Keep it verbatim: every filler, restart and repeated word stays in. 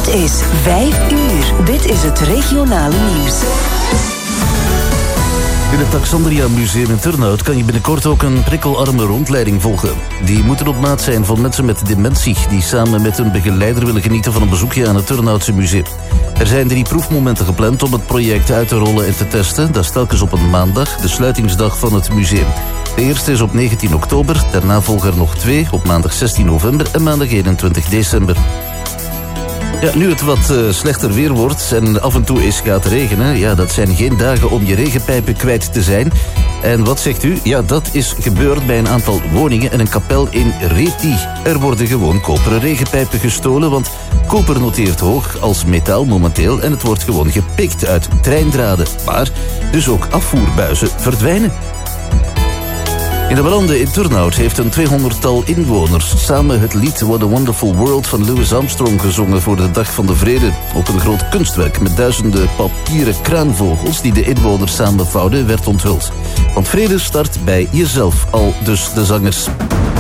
Het is vijf uur. Dit is het regionale nieuws. In het Taxandria Museum in Turnhout kan je binnenkort ook een prikkelarme rondleiding volgen. Die moeten op maat zijn voor mensen met dementie die samen met hun begeleider willen genieten van een bezoekje aan het Turnhoutse museum. Er zijn drie proefmomenten gepland om het project uit te rollen en te testen. Dat is telkens op een maandag, de sluitingsdag van het museum. De eerste is op negentien oktober, daarna volgen er nog twee, op maandag zestien november en maandag eenentwintig december. Ja, nu het wat uh, slechter weer wordt en af en toe eens gaat regenen, ja, dat zijn geen dagen om je regenpijpen kwijt te zijn. En wat zegt u? Ja, dat is gebeurd bij een aantal woningen en een kapel in Reti. Er worden gewoon koperen regenpijpen gestolen, want koper noteert hoog als metaal momenteel en het wordt gewoon gepikt uit treindraden. Maar dus ook afvoerbuizen verdwijnen. In de Belanden in Turnhout heeft een tweehonderdtal inwoners samen het lied What a Wonderful World van Louis Armstrong gezongen voor de Dag van de Vrede. Op een groot kunstwerk met duizenden papieren kraanvogels die de inwoners samenvouwden werd onthuld. Want vrede start bij jezelf, al dus de zangers.